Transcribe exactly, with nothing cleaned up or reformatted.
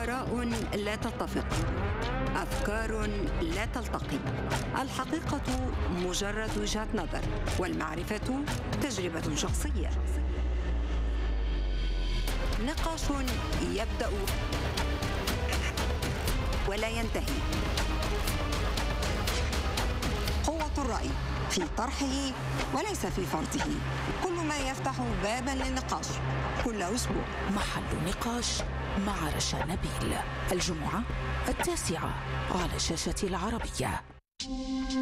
آراء لا تتفق، أفكار لا تلتقي. الحقيقة مجرد وجهة نظر، والمعرفة تجربة شخصية. نقاش يبدأ ولا ينتهي. قوة الرأي في طرحه وليس في فرضه. كل ما يفتح بابا للنقاش كل أسبوع. محل نقاش مع رشا نبيل، الجمعة التاسعة على شاشة العربية.